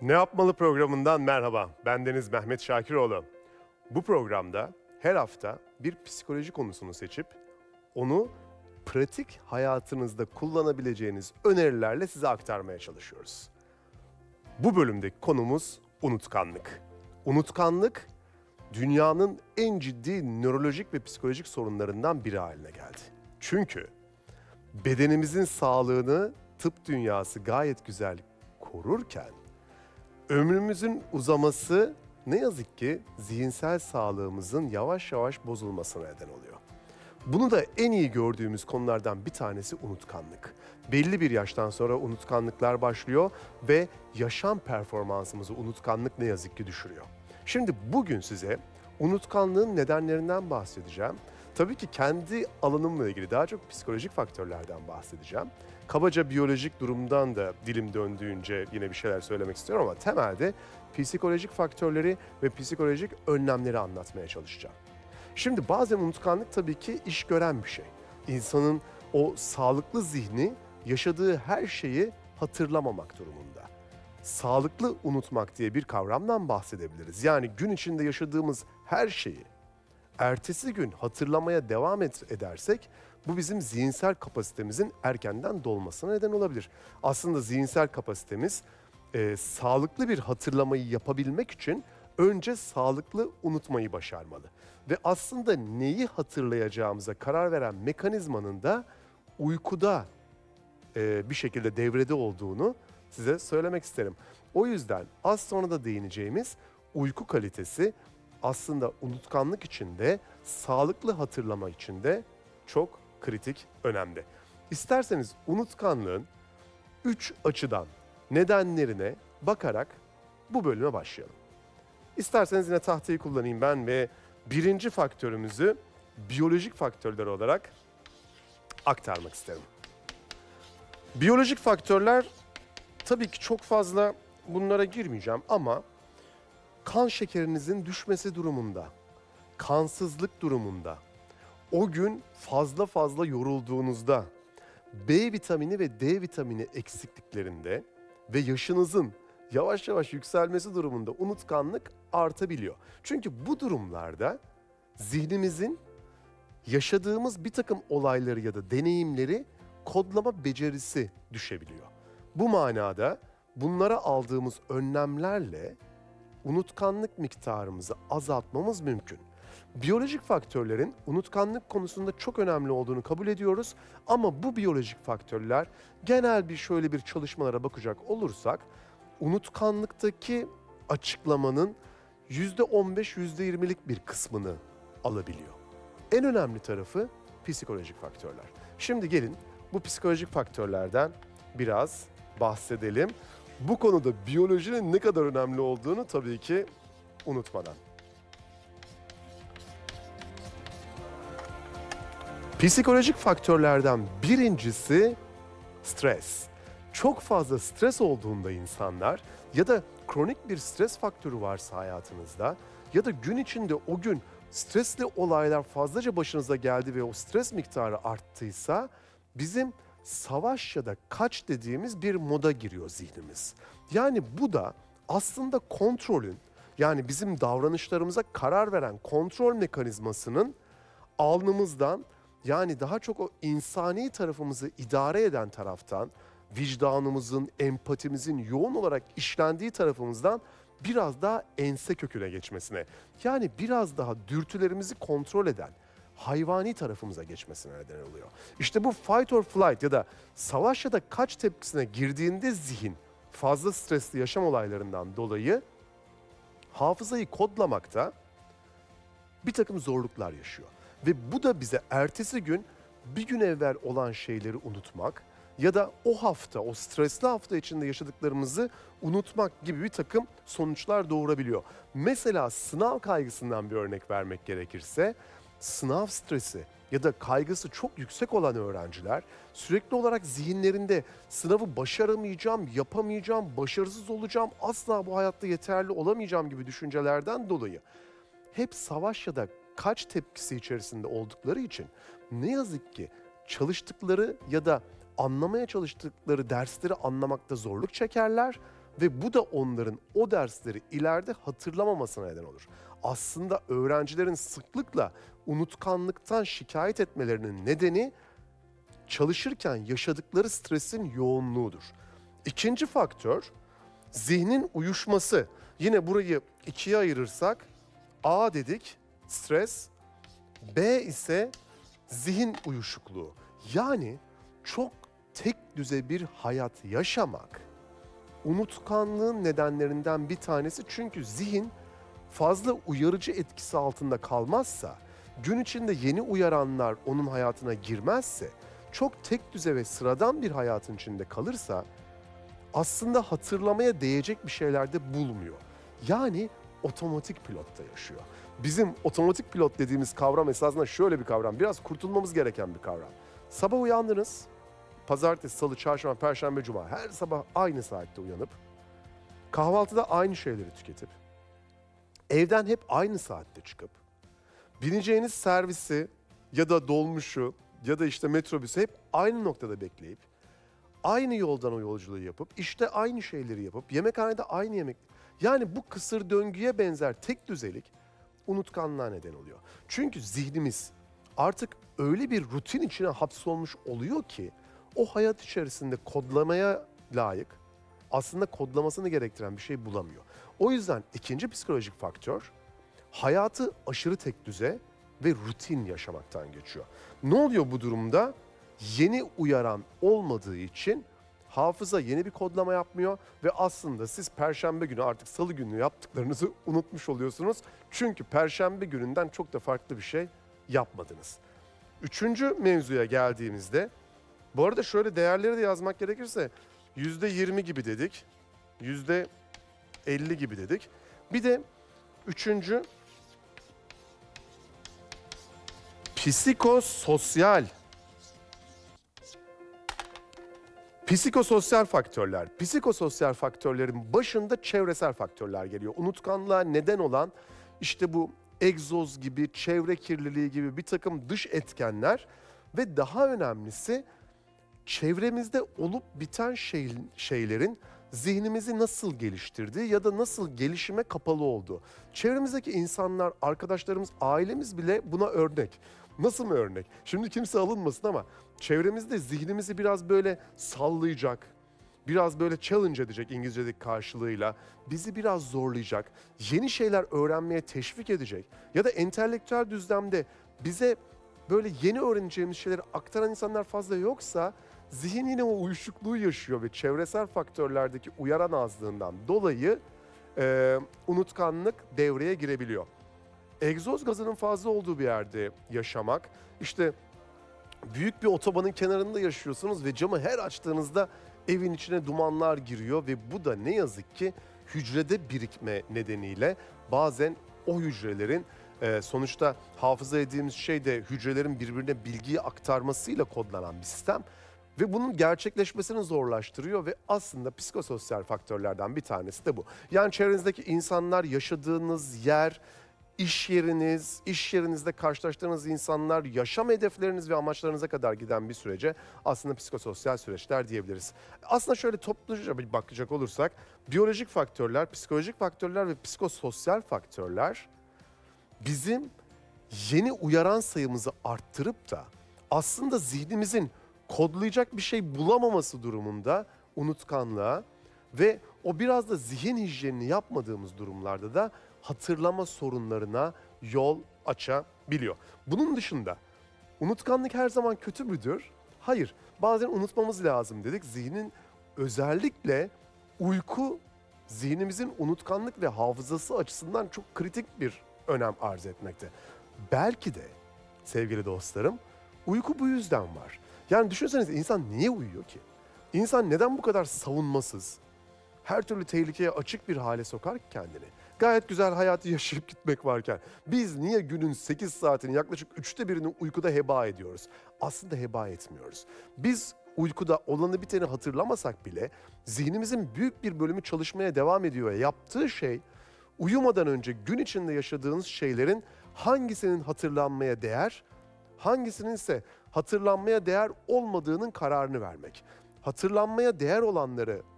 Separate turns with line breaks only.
Ne Yapmalı programından merhaba. Bendeniz Mehmet Şakiroğlu. Bu programda her hafta bir psikoloji konusunu seçip onu pratik hayatınızda kullanabileceğiniz önerilerle size aktarmaya çalışıyoruz. Bu bölümdeki konumuz unutkanlık. Unutkanlık dünyanın en ciddi nörolojik ve psikolojik sorunlarından biri haline geldi. Çünkü bedenimizin sağlığını tıp dünyası gayet güzel korurken ömrümüzün uzaması ne yazık ki zihinsel sağlığımızın yavaş yavaş bozulmasına neden oluyor. Bunu da en iyi gördüğümüz konulardan bir tanesi unutkanlık. Belli bir yaştan sonra unutkanlıklar başlıyor ve yaşam performansımızı unutkanlık ne yazık ki düşürüyor. Şimdi bugün size unutkanlığın nedenlerinden bahsedeceğim. Tabii ki kendi alanımla ilgili daha çok psikolojik faktörlerden bahsedeceğim. Kabaca biyolojik durumdan da dilim döndüğünce yine bir şeyler söylemek istiyorum ama temelde psikolojik faktörleri ve psikolojik önlemleri anlatmaya çalışacağım. Şimdi bazen unutkanlık tabii ki iş gören bir şey. İnsanın o sağlıklı zihni yaşadığı her şeyi hatırlamamak durumunda. Sağlıklı unutmak diye bir kavramdan bahsedebiliriz. Yani gün içinde yaşadığımız her şeyi ertesi gün hatırlamaya devam edersek bu bizim zihinsel kapasitemizin erkenden dolmasına neden olabilir. Aslında zihinsel kapasitemiz sağlıklı bir hatırlamayı yapabilmek için önce sağlıklı unutmayı başarmalı. Ve aslında neyi hatırlayacağımıza karar veren mekanizmanın da uykuda bir şekilde devrede olduğunu size söylemek isterim. O yüzden az sonra da değineceğimiz uyku kalitesi aslında unutkanlık için de sağlıklı hatırlama için de çok kritik, önemli. İsterseniz unutkanlığın 3 açıdan nedenlerine bakarak bu bölüme başlayalım. İsterseniz yine tahtayı kullanayım ben ve birinci faktörümüzü biyolojik faktörler olarak aktarmak isterim. Biyolojik faktörler tabii ki çok fazla bunlara girmeyeceğim ama kan şekerinizin düşmesi durumunda, kansızlık durumunda, o gün fazla yorulduğunuzda, B vitamini ve D vitamini eksikliklerinde ve yaşınızın yavaş yavaş yükselmesi durumunda unutkanlık artabiliyor. Çünkü bu durumlarda zihnimizin yaşadığımız bir takım olayları ya da deneyimleri kodlama becerisi düşebiliyor. Bu manada bunlara aldığımız önlemlerle unutkanlık miktarımızı azaltmamız mümkün. Biyolojik faktörlerin unutkanlık konusunda çok önemli olduğunu kabul ediyoruz ama bu biyolojik faktörler genel bir şöyle bir çalışmalara bakacak olursak unutkanlıktaki açıklamanın %15, %20'lik bir kısmını alabiliyor. En önemli tarafı psikolojik faktörler. Şimdi gelin bu psikolojik faktörlerden biraz bahsedelim. Bu konuda biyolojinin ne kadar önemli olduğunu tabii ki unutmadan. Psikolojik faktörlerden birincisi stres. Çok fazla stres olduğunda insanlar ya da kronik bir stres faktörü varsa hayatınızda ya da gün içinde o gün stresli olaylar fazlaca başınıza geldi ve o stres miktarı arttıysa bizim savaş ya da kaç dediğimiz bir moda giriyor zihnimiz. Yani bu da aslında kontrolün, yani bizim davranışlarımıza karar veren kontrol mekanizmasının alnımızdan, yani daha çok o insani tarafımızı idare eden taraftan, vicdanımızın, empatimizin yoğun olarak işlendiği tarafımızdan biraz daha ense köküne geçmesine, yani biraz daha dürtülerimizi kontrol eden hayvani tarafımıza geçmesine neden oluyor. İşte bu fight or flight ya da savaş ya da kaç tepkisine girdiğinde zihin fazla stresli yaşam olaylarından dolayı hafızayı kodlamakta bir takım zorluklar yaşıyor. Ve bu da bize ertesi gün bir gün evvel olan şeyleri unutmak ya da o hafta, o stresli hafta içinde yaşadıklarımızı unutmak gibi bir takım sonuçlar doğurabiliyor. Mesela sınav kaygısından bir örnek vermek gerekirse, sınav stresi ya da kaygısı çok yüksek olan öğrenciler sürekli olarak zihinlerinde sınavı başaramayacağım, yapamayacağım, başarısız olacağım, asla bu hayatta yeterli olamayacağım gibi düşüncelerden dolayı hep savaş ya da kaç tepkisi içerisinde oldukları için ne yazık ki çalıştıkları ya da anlamaya çalıştıkları dersleri anlamakta zorluk çekerler. ve bu da onların o dersleri ileride hatırlamamasına neden olur. Aslında öğrencilerin sıklıkla unutkanlıktan şikayet etmelerinin nedeni çalışırken yaşadıkları stresin yoğunluğudur. İkinci faktör zihnin uyuşması. Yine burayı ikiye ayırırsak A dedik stres, B ise zihin uyuşukluğu. Yani çok tek düze bir hayat yaşamak unutkanlığın nedenlerinden bir tanesi, çünkü zihin fazla uyarıcı etkisi altında kalmazsa, gün içinde yeni uyaranlar onun hayatına girmezse, çok tek düze ve sıradan bir hayatın içinde kalırsa aslında hatırlamaya değecek bir şeyler de bulmuyor. Yani otomatik pilotta yaşıyor. Bizim otomatik pilot dediğimiz kavram esasında şöyle bir kavram, biraz kurtulmamız gereken bir kavram. Sabah uyandınız, pazartesi, salı, çarşamba, perşembe, cuma her sabah aynı saatte uyanıp, kahvaltıda aynı şeyleri tüketip, evden hep aynı saatte çıkıp, bineceğiniz servisi ya da dolmuşu ya da işte metrobüsü hep aynı noktada bekleyip, aynı yoldan o yolculuğu yapıp, işte aynı şeyleri yapıp, yemekhanede aynı yemek... Yani bu kısır döngüye benzer tek düzelik unutkanlığa neden oluyor. Çünkü zihnimiz artık öyle bir rutin içine hapsolmuş oluyor ki, o hayat içerisinde kodlamaya layık, aslında kodlamasını gerektiren bir şey bulamıyor. O yüzden ikinci psikolojik faktör, hayatı aşırı tek düze ve rutin yaşamaktan geçiyor. Ne oluyor bu durumda? Yeni uyaran olmadığı için hafıza yeni bir kodlama yapmıyor ve aslında siz perşembe günü artık salı günü yaptıklarınızı unutmuş oluyorsunuz. Çünkü perşembe gününden çok da farklı bir şey yapmadınız. Üçüncü mevzuya geldiğimizde, bu arada şöyle değerleri de yazmak gerekirse %20 gibi dedik, %50 gibi dedik. Bir de üçüncü psikososyal. Psikososyal faktörler. Psikososyal faktörlerin başında çevresel faktörler geliyor. Unutkanlığa neden olan işte bu egzoz gibi, çevre kirliliği gibi bir takım dış etkenler ve daha önemlisi çevremizde olup biten şeylerin zihnimizi nasıl geliştirdiği ya da nasıl gelişime kapalı olduğu. Çevremizdeki insanlar, arkadaşlarımız, ailemiz bile buna örnek. Nasıl mı örnek? Şimdi kimse alınmasın ama çevremizde zihnimizi biraz böyle sallayacak, biraz böyle challenge edecek İngilizce'deki karşılığıyla, bizi biraz zorlayacak, yeni şeyler öğrenmeye teşvik edecek ya da entelektüel düzlemde bize böyle yeni öğreneceğimiz şeyleri aktaran insanlar fazla yoksa, zihin yine o uyuşukluğu yaşıyor ve çevresel faktörlerdeki uyaran azlığından dolayı unutkanlık devreye girebiliyor. Egzoz gazının fazla olduğu bir yerde yaşamak, işte büyük bir otobanın kenarında yaşıyorsunuz ve camı her açtığınızda evin içine dumanlar giriyor ve bu da ne yazık ki hücrede birikme nedeniyle bazen o hücrelerin sonuçta hafıza dediğimiz şey de hücrelerin birbirine bilgiyi aktarmasıyla kodlanan bir sistem ve bunun gerçekleşmesini zorlaştırıyor ve aslında psikososyal faktörlerden bir tanesi de bu. Yani çevrenizdeki insanlar, yaşadığınız yer, İş yeriniz, iş yerinizde karşılaştığınız insanlar, yaşam hedefleriniz ve amaçlarınıza kadar giden bir sürece aslında psikososyal süreçler diyebiliriz. Aslında şöyle topluca bir bakacak olursak, biyolojik faktörler, psikolojik faktörler ve psikososyal faktörler bizim yeni uyaran sayımızı arttırıp da aslında zihnimizin kodlayacak bir şey bulamaması durumunda unutkanlığa ve o biraz da zihin hijyenini yapmadığımız durumlarda da hatırlama sorunlarına yol açabiliyor. Bunun dışında unutkanlık her zaman kötü müdür? Hayır. Bazen unutmamız lazım dedik. Zihnin özellikle uyku zihnimizin unutkanlık ve hafızası açısından çok kritik bir önem arz etmekte. Belki de sevgili dostlarım uyku bu yüzden var. Yani düşünsenize, insan niye uyuyor ki? İnsan neden bu kadar savunmasız, her türlü tehlikeye açık bir hale sokar ki kendini? Gayet güzel hayatı yaşayıp gitmek varken biz niye günün 8 saatini, yaklaşık 1/3'ünü uykuda heba ediyoruz? Aslında heba etmiyoruz. Biz uykuda olanı biteni hatırlamasak bile zihnimizin büyük bir bölümü çalışmaya devam ediyor. Yaptığı şey, uyumadan önce gün içinde yaşadığınız şeylerin hangisinin hatırlanmaya değer, hangisinin ise hatırlanmaya değer olmadığının kararını vermek. Hatırlanmaya değer olanları